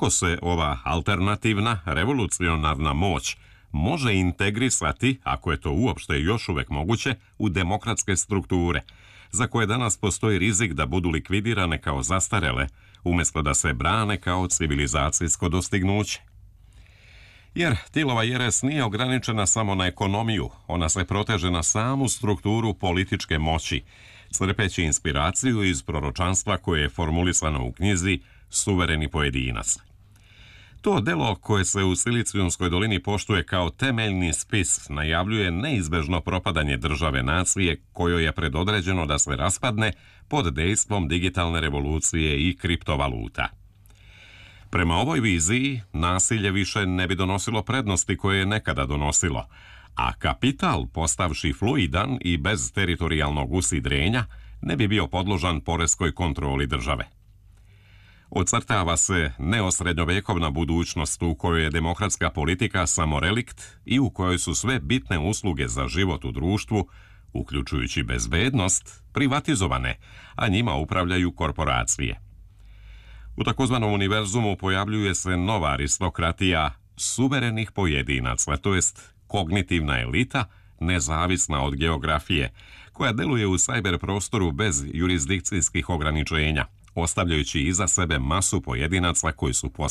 kako se ova alternativna, revolucionarna moć može integrisati, ako je to uopšte još uvek moguće, u demokratske strukture, za koje danas postoji rizik da budu likvidirane kao zastarele, umjesto da se brane kao civilizacijsko dostignuće. Jer Tillova jeres nije ograničena samo na ekonomiju, ona se proteže na samu strukturu političke moći, crpeći inspiraciju iz proročanstva koje je formulisano u knjizi Suvereni pojedinac. To delo koje se u Silicijumskoj dolini poštuje kao temeljni spis najavljuje neizbežno propadanje države nacije kojoj je predodređeno da se raspadne pod dejstvom digitalne revolucije i kriptovaluta. Prema ovoj viziji, nasilje više ne bi donosilo prednosti koje je nekada donosilo, a kapital, postavši fluidan i bez teritorijalnog usidrenja, ne bi bio podložan poreskoj kontroli države. Ocrtava se neosrednjovekovna budućnost u kojoj je demokratska politika samo relikt i u kojoj su sve bitne usluge za život u društvu, uključujući bezbednost, privatizovane, a njima upravljaju korporacije. U takozvanom univerzumu pojavljuje se nova aristokratija suverenih pojedinaca, to jest kognitivna elita, nezavisna od geografije, koja deluje u sajber prostoru bez jurisdikcijskih ograničenja, ostavljajući iza sebe masu pojedinaca koji su